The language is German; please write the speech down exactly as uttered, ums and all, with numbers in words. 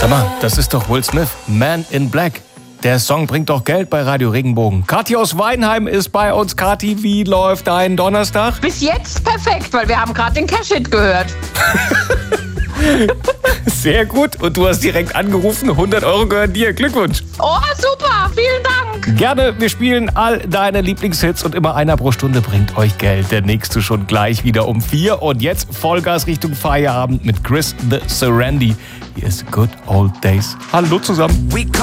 Sag mal, das ist doch Will Smith, Man in Black. Der Song bringt doch Geld bei Radio Regenbogen. Kathi aus Weinheim ist bei uns. Kathi, wie läuft dein Donnerstag? Bis jetzt perfekt, weil wir haben gerade den Cash-Hit gehört. Sehr gut. Und du hast direkt angerufen. hundert Euro gehören dir. Glückwunsch. Oh, super. Vielen Dank. Gerne. Wir spielen all deine Lieblingshits und immer einer pro Stunde bringt euch Geld. Der nächste schon gleich wieder um vier. Und jetzt Vollgas Richtung Feierabend mit Chris the Serendy. Hier ist Good Old Days. Hallo zusammen.